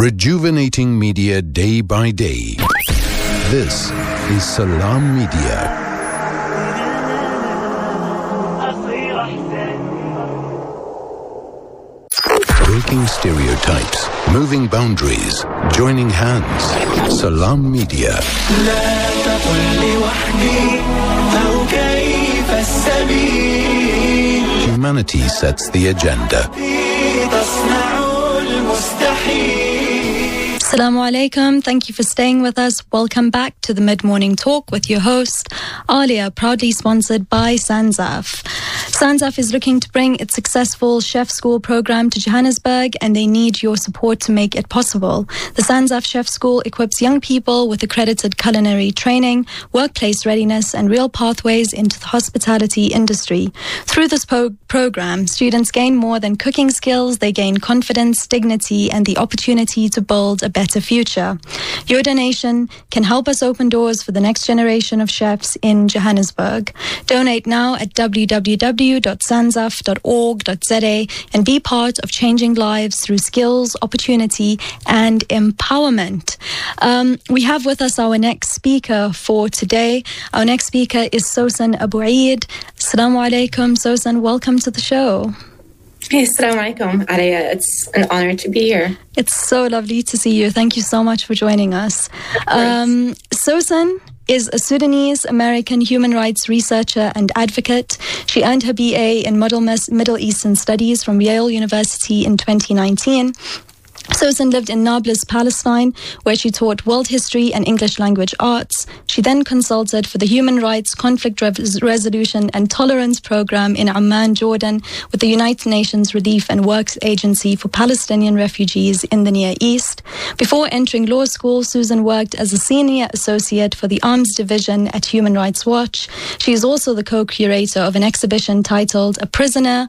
rejuvenating media day by day. This is Salam Media. Breaking stereotypes, moving boundaries, joining hands. Salam Media. Humanity sets the agenda. Assalamu alaikum. Thank you for staying with us. Welcome back to the Mid-Morning Talk with your host, Alia, proudly sponsored by Sanzaf. Sanzaf is looking to bring its successful chef school program to Johannesburg, and they need your support to make it possible. The Sanzaf Chef School equips young people with accredited culinary training, workplace readiness, and real pathways into the hospitality industry. Through this program, students gain more than cooking skills. They gain confidence, dignity, and the opportunity to build a better future. Your donation can help us open doors for the next generation of chefs in Johannesburg. Donate now at www.sanzaf.org.za and be part of changing lives through skills, opportunity, and empowerment. We have with us our next speaker for today. Our next speaker is Sosan Abu Eid. Assalamu alaikum, Sosan. Welcome to the show. Hey, assalamu alaikum, Alia. It's an honor to be here. It's so lovely to see you. Thank you so much for joining us. Sosan is a Sudanese-American human rights researcher and advocate. She earned her BA in Middle Eastern Studies from Yale University in 2019. Sosan lived in Nablus, Palestine, where she taught world history and English language arts. She then consulted for the Human Rights, Conflict Resolution and Tolerance Program in Amman, Jordan, with the United Nations Relief and Works Agency for Palestinian Refugees in the Near East. Before entering law school, Susan worked as a senior associate for the Arms Division at Human Rights Watch. She is also the co-curator of an exhibition titled A Prison,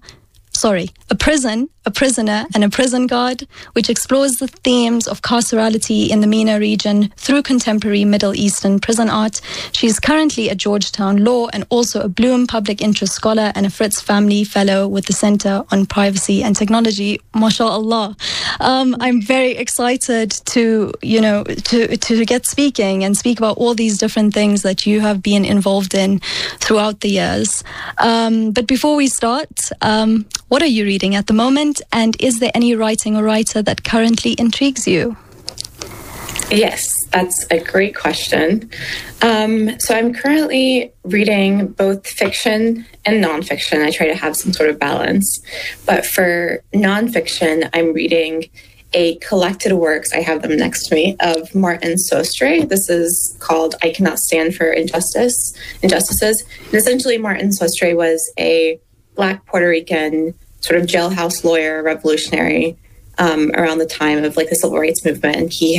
a Prisoner and a Prison Guard, which explores the themes of carcerality in the MENA region through contemporary Middle Eastern prison art. She is currently at Georgetown Law and also a Bloom Public Interest Scholar and a Fritz Family Fellow with the Center on Privacy and Technology. MashaAllah. I'm very excited to get speaking and speak about all these different things that you have been involved in throughout the years. But before we start, what are you reading at the moment? And is there any writing or writer that currently intrigues you? Yes, that's a great question. So I'm currently reading both fiction and nonfiction. I try to have some sort of balance. But for nonfiction, I'm reading a collected works, I have them next to me, of Martin Sostre. This is called I Cannot Stand for Injustices. And essentially, Martin Sostre was a Black Puerto Rican sort of jailhouse lawyer, revolutionary, around the time of like the civil rights movement. And he